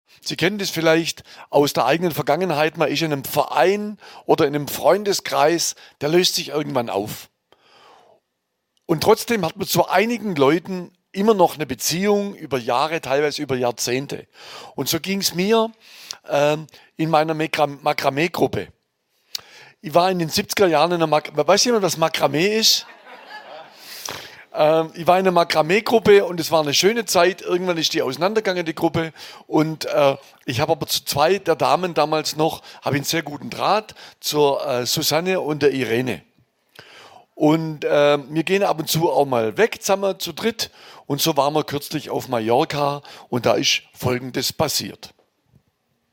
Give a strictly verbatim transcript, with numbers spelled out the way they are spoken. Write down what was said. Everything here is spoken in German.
Sie kennen das vielleicht aus der eigenen Vergangenheit. Man ist in einem Verein oder in einem Freundeskreis, der löst sich irgendwann auf. Und trotzdem hat man zu einigen Leuten immer noch eine Beziehung über Jahre, teilweise über Jahrzehnte. Und so ging es mir ähm, in meiner Makramee-Gruppe. Ich war in den siebziger Jahren in einer Makramee. Weiß jemand, was Makramee ist? Ähm, ich war in einer Makramee-Gruppe und es war eine schöne Zeit. Irgendwann ist die auseinandergegangen, die Gruppe. Und äh, ich habe aber zu zwei der Damen damals noch, habe einen sehr guten Draht, zur äh, Susanne und der Irene. Und äh, wir gehen ab und zu auch mal weg, zusammen zu dritt. Und so waren wir kürzlich auf Mallorca und da ist Folgendes passiert.